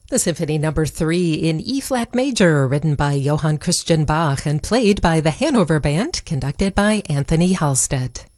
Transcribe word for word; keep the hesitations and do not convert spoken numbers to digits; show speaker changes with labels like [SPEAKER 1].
[SPEAKER 1] The Symphony Number three in E-flat major, written by Johann Christian Bach and played by the Hanover Band, conducted by Anthony Halstead.